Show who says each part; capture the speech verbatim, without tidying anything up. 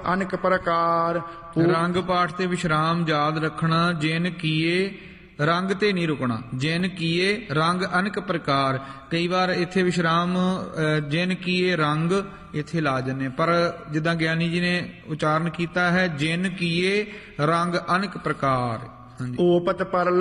Speaker 1: ਅਨਕ ਪ੍ਰਕਾਰ।
Speaker 2: ਰੰਗ ਪਾਠ ਤੇ ਵਿਸ਼ਰਾਮ ਯਾਦ ਰੱਖਣਾ। ਜਿਨ ਕੀਏ ਰੰਗ ਤੇ ਨਹੀਂ ਰੁਕਣਾ। ਜਿਨ ਕੀਏ ਰੰਗ ਅਨਕ ਪ੍ਰਕਾਰ। ਕਈ ਵਾਰ ਇੱਥੇ ਵਿਸ਼ਰਾਮ ਜਿਨ ਕੀਏ ਰੰਗ ਇੱਥੇ ਲਾ ਜੰਨੇ, ਪਰ ਜਿੱਦਾਂ ਗਿਆਨੀ ਜੀ ਨੇ ਉਚਾਰਨ ਕੀਤਾ ਹੈ ਜਿਨ ਕੀਏ ਰੰਗ ਅਨਕ ਪ੍ਰਕਾਰ।
Speaker 1: ਓਪਤ ਪਰ